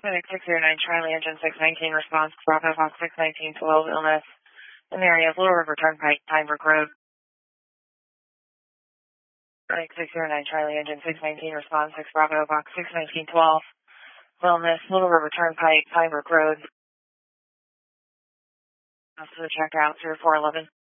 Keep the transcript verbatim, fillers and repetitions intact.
Medic six zero nine Charlie, engine six nineteen, response, Bravo Fox six nineteen, twelve, illness in the area of Little River Turnpike, Pinebrook Road. Medic six zero nine Charlie, engine six nineteen, response, six Bravo Fox six nineteen, twelve, illness, Little River Turnpike, Pinebrook Road. That's the check out, zero four eleven.